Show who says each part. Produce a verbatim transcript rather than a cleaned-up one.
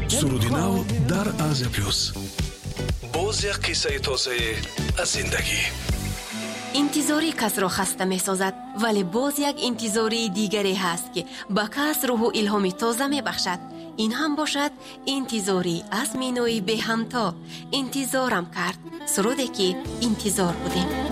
Speaker 1: суруди нав дар Азия плюс. боз як қиссаи тоза аз зиндагӣ.
Speaker 2: انتظاری کس را خسته می سازد، ولی باز یک انتظاری دیگری هست که به کس روح و الهام تازه می بخشد. این هم باشد انتظاری از مینوی به همتا. انتظارم کرد، سروده که انتظار بودیم.